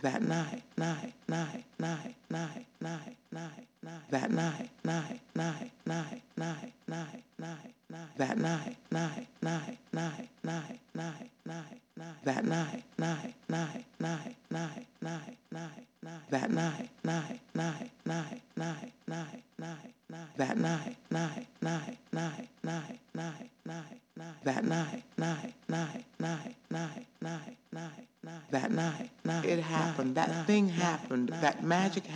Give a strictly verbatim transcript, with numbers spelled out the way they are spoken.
that night, night, night, night, night, night, night, night, that night, night, night, night, night, night, night, night, that night, night, night, night, night, night, night, night, that night, night, night, night, night, night, night, night, that night, night, night, night, night, night, night, night, that night, night, night, night, night, night, night, night, that night, night, night, night, night, night, night, night, that night, night, it happened, that thing happened, that magic